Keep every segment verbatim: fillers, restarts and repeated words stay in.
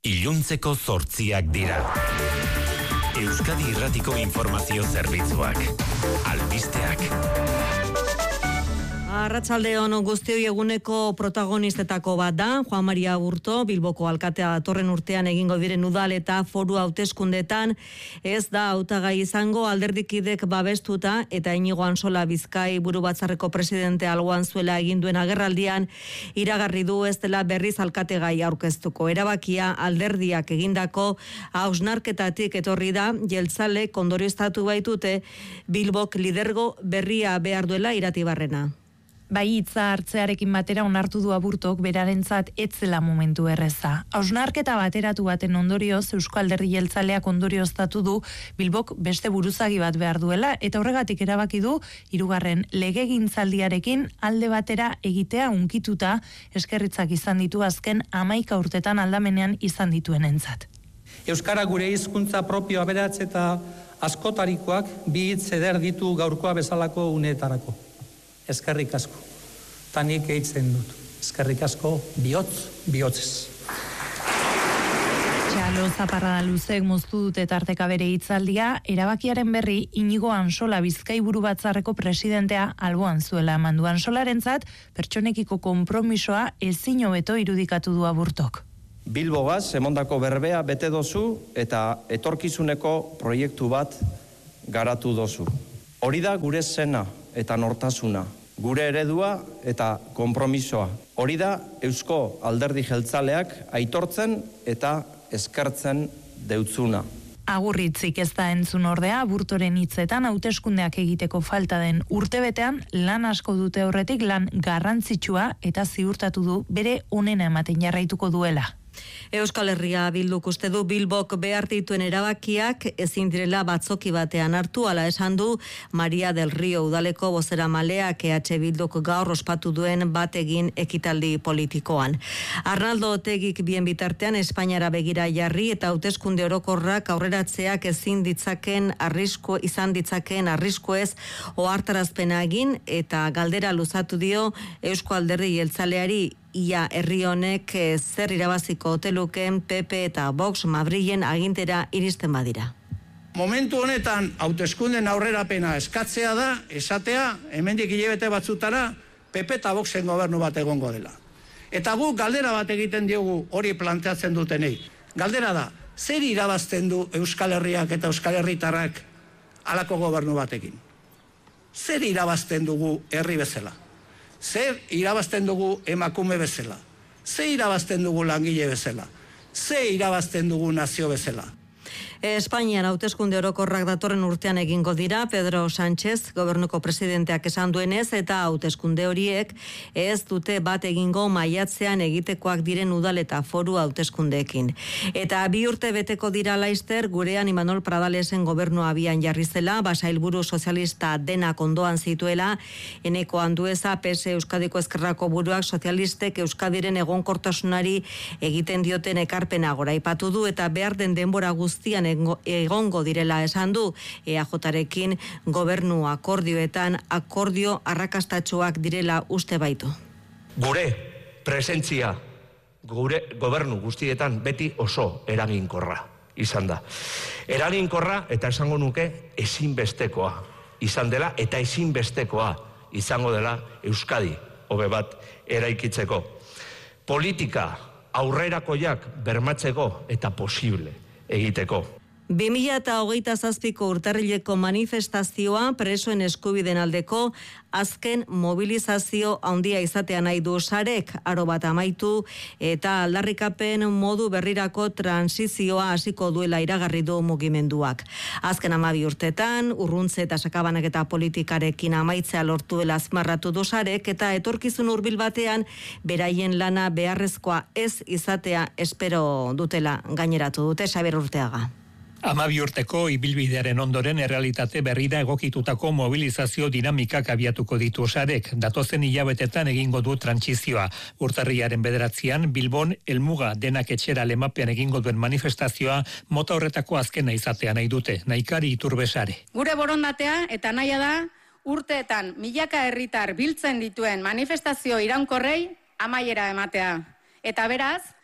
iluntzeko zortziak dira. Euskadi Irratiko Informazio Zerbitzuak. Albisteak. Arratsalde on guztioi, eguneko protagonistetako bat da Juan Maria Aburto, Bilboko alkatea datorren urtean egingo diren udal eta foru hauteskundetan ez da hautagai izango. Alderdikidek babestuta eta Inigo Ansola Bizkai burubatzarreko presidente alboan zuela egin duen agerraldian iragarri du ez dela berriz alkategai aurkeztuko. Erabakia alderdiak egindako hausnarketatik etorri da, jeltzalek ondorioztatu baitute Bilbok lidergo berria behar duela Iratibarrena. Bai, hitza hartzearekin batera onartu du Aburtok berarentzat etzela momentu erreza. Hausnarketa bateratu baten ondorioz Eusko Alderdi Jeltzaleak ondorioztatu du Bilbok beste buruzagi bat behar duela eta horregatik erabaki du hirugarren legegintzaldiarekin alde batera egitea unkituta eskerritzak izan ditu azken hamaika urtetan aldamenean izan dituenentzat. Euskara gure hizkuntza propio aberats eta askotarikoak bi hitz eder ditu gaurkoa bezalako uneetarako. Eskerrik asko. Tanik eitzen dut. Eskerrik asko bihotz, bihotzez. Txalo zaparrada luzek moztu dute tarteka bere hitzaldia, erabakiaren berri Inigo Ansola Bizkai burubatzarreko presidentea alboan zuela eman du. Ansolarentzat pertsonekiko konpromisoa ezin hobeto irudikatu du Aburtok. Bilbogaz emondako berbea bete dozu eta etorkizuneko proiektu bat garatu dozu. Hori da gure zena eta nortasuna, gure eredua eta konpromisoa. Hori da Eusko Alderdi Jeltzaleak aitortzen eta eskertzen deutzuna. Agurritzik ez da entzun ordea, Aburtoren hitzetan hauteskundeak egiteko falta den urtebetean lan asko dute aurretik, lan garrantzitsua eta ziurtatu du bere onena ematen jarraituko duela. Euskal Herria Bilduk uste du Bilbok behar dituen erabakiak ezin direla batzoki batean hartu, ala esan du Maria del Rio udaleko bozeramaleak E H Bilduk gaur ospatu duen bat egin ekitaldi politikoan. Arnaldo Otegik bien bitartean Espainiara begira jarri eta hauteskunde orokorrak aurreratzeak ezin ditzaken arrisku izan ditzaken arrisku ez ohartarazpena egin eta galdera luzatu dio Eusko Alderdi Jeltzaleari ia herri honek zer irabaziko oteluken P P eta Vox Madrilen agintera iristen badira. Momentu honetan hauteskunden aurrerapena eskatzea da, esatea, hemendik hilabete batzutara P P eta Voxen gobernu bat egongo dela. Eta guk galdera bat egiten diogu hori planteatzen dutenei. Galdera da, zer irabazten du Euskal Herriak eta Euskal Herritarrak halako gobernu batekin? Zer irabazten dugu herri bezala? Zer irabazten dugu emakume bezala? Zer irabazten dugu langile bezala? Zer irabazten dugu nazio bezala? Espainian hauteskunde orokorrak datorren urtean egingo dira, Pedro Sánchez gobernuko presidenteak esan duenez, eta hauteskunde horiek ez dute bat egingo maiatzean egitekoak diren udal eta foru hauteskundeekin. Eta bi urte beteko dira laister, gurean Imanol Pradalesen gobernua abian jarri zela, basailburu sozialista denak ondoan zituela, Eneko Andueza, P S Euskadiko Ezkerrako buruak sozialistek Euskadiren egonkortasunari egiten dioten ekarpena goraipatu du eta behar den denbora guztian egongo direla esan du. E A Jorekin gobernu akordioetan akordio arrakastatsuak direla uste baitu. Gure presentzia gure gobernu guztietan beti oso eraginkorra izan da. Eraginkorra eta esango nuke ezinbestekoa izan dela eta ezinbestekoa izango dela Euskadi hobe bat eraikitzeko. Politika aurrerakoiak bermatzeko eta posible egiteko. bi mila hogeita zazpiko urtarrileko manifestazioa presoen eskubiden aldeko azken mobilizazio handia izatea nahi du Sarek, aro bat amaitu eta aldarrikapen modu berrirako transizioa hasiko duela iragarri du mugimenduak. Azken hamabi urtetan, urruntze eta sakabanak eta politikarekin amaitzea lortu dela azmarratu du Sarek eta etorkizun hurbil batean beraien lana beharrezkoa ez izatea espero dutela gaineratu dute. Xabier Urteaga. Hamabi urteko ibilbidearen ondoren errealitate berrira egokitutako mobilizazio dinamikak abiatuko ditu Sarek. Datozen hilabetetan egingo du trantsizioa. Urtarrilaren bederatzian Bilbon helmuga denak etxera lemapean egingo duen manifestazioa mota horretako azkena izatea nahi dute. Naikari Iturbe Sare. Gure borondatea eta nahia da urteetan milaka herritar biltzen dituen manifestazio iraunkorrei amaiera ematea. Eta beraz,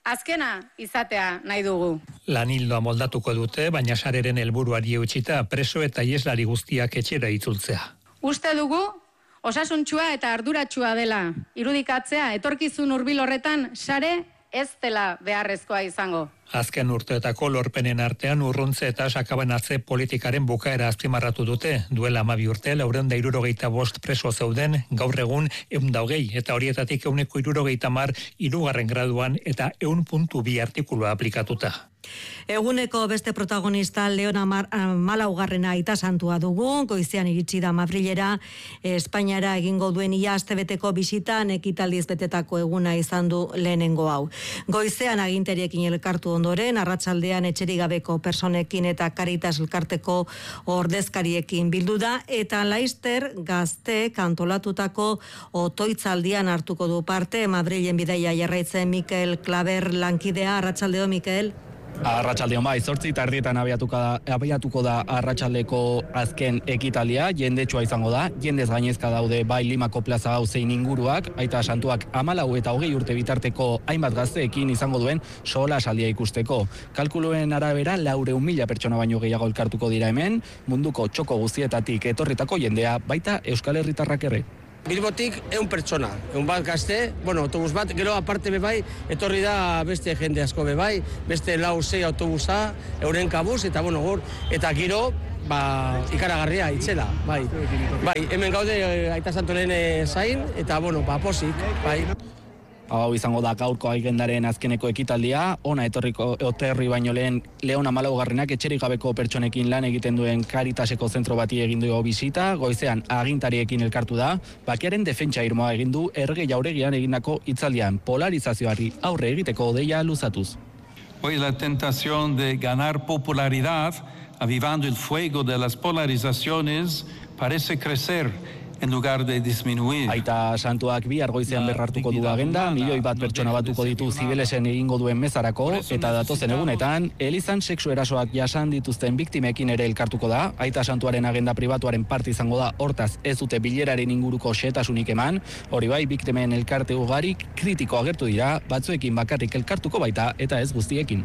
azkena izatea nahi dugu. Lanildoa moldatuko dute, baina sareren helburuari eutxita preso eta ieslari guztiak etxera itzultzea. Uste dugu, osasuntsua eta arduratsua dela. Irudikatzea, etorkizun hurbil horretan sare ez dela beharrezkoa izango. Azken urteetako lorpenen artean urruntze eta sakabanatze politikaren bukaera azpimarratu dute. Duela hamabi urte, laurehun eta hirurogeita bost preso zeuden, gaur egun ehun eta hogei, eta horietatik ehuneko hirurogeita hamar hirugarren graduan eta ehun puntu bi artikulua aplikatuta. Eguneko beste protagonista Leona Malaugarrena aita santua dugu, goizean iritsi da Madrilera, Espainiara egingo duen ia astebeteko bisitan ekitaldiz betetako eguna izan du lehenengo hau. Goizean aginteriekin elkartu ondoren, arratsaldean etxerik gabeko personekin eta Caritas elkarteko ordezkariekin bildu da, eta laister gazte kantolatutako otoitzaldian hartuko du parte. Madrilen bidaia jarraitzen Mikel Klaber lankidea. Arratsaldeo, Mikel. Arratsaldeon bai, zortzi eta erdietan abiatuko da arratsaldeko azken ekitaldia, jendetsua izango da, jendez gainezka daude bai Limako plaza hau zein inguruak, aita santuak hamalau eta hogei urte bitarteko hainbat gazteekin izango duen solasaldia ikusteko. Kalkuluen arabera laurehun mila pertsona baino gehiago elkartuko dira hemen, munduko txoko guztietatik etorritako jendea, baita Euskal Herritarrak ere. Bilbotik ehun pertsona, ehun bat gazte, bueno, autobus bat, gero aparte bebai, etorri da beste jende asko bebai, beste lau sei autobusa, euren kabuz, eta bueno, gor, eta giro, ba, ikaragarria, itzela, bai. Bai, hemen gaude Aita Santoren zain, eta bueno, ba, posik, bai. Hau izango da gaurko agendaren azkeneko ekitaldia, ona etorriko oterri baino lehen Leona Malaugarrenak etxerik gabeko pertsonekin lan egiten duen Caritaseko zentro bati egin du bisita, goizean agintariekin elkartu da, bakearen defentsa irmoa egin du erge jauregian egindako hitzaldian polarizazioari aurre egiteko deia luzatuz. Hoy la tentación de ganar popularidad, avivando el fuego de las polarizaciones, parece crecer en lugar de disminuir. Aita santuak bi argoizean berrartuko du agenda, milioi bat pertsona batuko ditu zibilesen egingo duen mezarako, eta datozen egunetan, elizan sexu erasoak jasan dituzten biktimekin ere elkartuko da, Aita santuaren agenda pribatuaren parte izango da, hortaz ez dute bileraren inguruko xehetasunik eman, hori bai, biktimen elkarte ugarik kritiko agertu dira, batzuekin bakarrik elkartuko baita, eta ez guztiekin.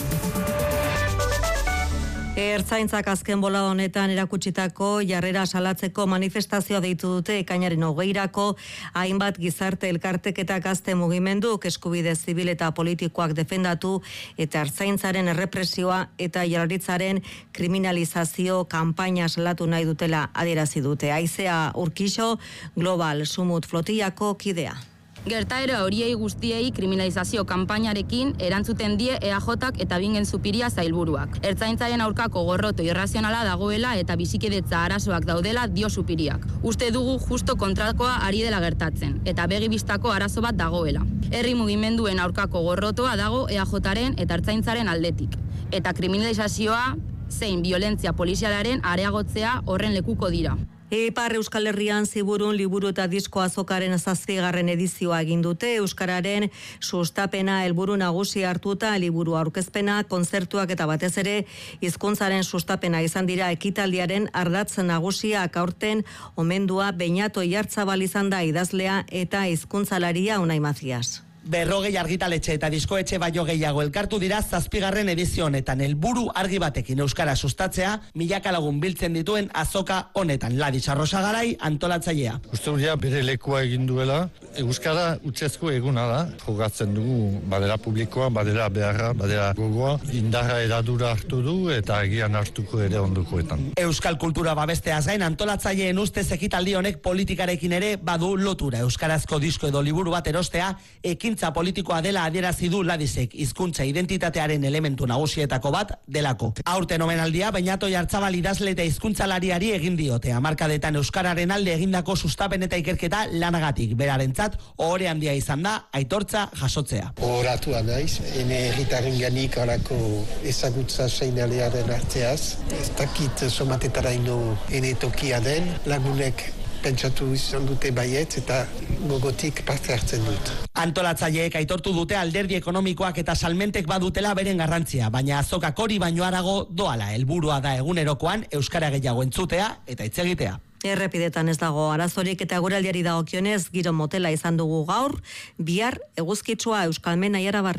Ertzaintzak azken bolada honetan erakutsitako jarrera salatzeko manifestazioa deitu dute ekainaren hogeirako, hainbat gizarte elkartek eta gazte mugimenduk eskubide zibil eta politikoak defendatu eta ertzaintzaren errepresioa eta jaurlaritzaren kriminalizazio kanpaina salatu nahi dutela adierazi dute. Aizea Urkixo, Global Sumut Flotillako kidea. Gertaera horiei guztiei kriminalizazio kanpainarekin erantzuten die E A Jak eta Bingen Zupiria zailburuak. Ertzaintzaren aurkako gorroto irrazionala dagoela eta bizikidetza arazoak daudela dio Zupiriak. Uste dugu justo kontrakoa ari dela gertatzen, eta begibistako arazo bat dagoela. Herri mugimenduen aurkako gorrotoa dago E A Jaren eta ertzaintzaren aldetik. Eta kriminalizazioa zein violentzia polizialaren areagotzea horren lekuko dira. Ipar Euskal Herrian Ziburun liburu eta disko azokaren zazpigarren edizioa egin dute, euskararen sustapena helburu nagusi hartuta, liburu aurkezpena, kontzertuak eta batez ere hizkuntzaren sustapena izan dira ekitaldiaren ardatz nagusiak. Aurten omendua Beñato Iartzabal izan da idazlea eta hizkuntzalaria Unai Mazias. Berrogei argitaletxe eta diskoetxe baino gehiago elkartu dira zazpigarren edizio honetan, helburu argi batekin euskara sustatzea, milaka lagun biltzen dituen azoka honetan. Ladis Arrosagarai antolatzailea. Uste ja bere lekua egin duela, euskara utzezko eguna da, jogatzen dugu badera publikoa, badera beharra, badera gogoa, indarra eradura hartu du eta agian hartuko ere ondukoetan. Euskal kultura babesteaz gain antolatzaileen ustez ekitaldi honek politikarekin ere badu lotura. Euskarazko disko edo liburu bat erostea ekin politikoa dela adierazi du Ladisek, hizkuntza identitatearen elementu nagusietako bat delako. Aurten omenaldia Beñato Iartzabal idazle eta hizkuntzalariari egin diote. Hamarkadetan euskararen alde egindako sustapen eta ikerketa lanagatik. Berarentzat ohore handia izan da aitortza jasotzea. Ohoratua naiz, ene herritarren ganik horako ezagutza seinalearen arteaz. Ez dakit somatetaraino ene tokia den, lagunek pentsatu izan dute baiet eta gogotik parte hartzen dut. Antolatzaileek aitortu dute alderdi ekonomikoak eta salmentek badutela beren garrantzia, baina azokak hori baino harago doala. Helburua da egunerokoan euskara gehiago entzutea eta hitz egitea. Errepidetan ez dago arazorik eta guraldiari dagokionez giro motela izan dugu gaur, bihar eguzkitsua Euskalmen Aiara Barredo.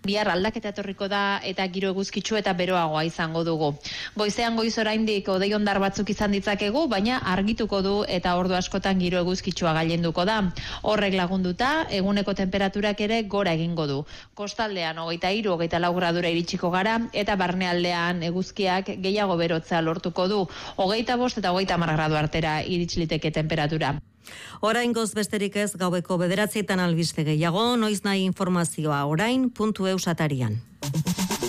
Bihar aldaketa etorriko da eta giro eguzkitsu eta beroagoa izango dugu. Goizean goiz oraindik hodei hondar batzuk izan ditzakegu, baina argituko du eta ordu askotan giro eguzkitsua gailenduko da. Horrek lagunduta, eguneko temperaturak ere gora egingo du. Kostaldean hogeita hiru, hogeita lau gradura iritsiko gara eta barnealdean eguzkiak gehiago berotzea lortuko du. Hogeita bost eta hogeita hamar gradu artera irits liteke temperatura. Oraingoz besterik ez, gaueko bederatzietan albiste gehiago, noiz nahi informazioa orain puntu eus atarian.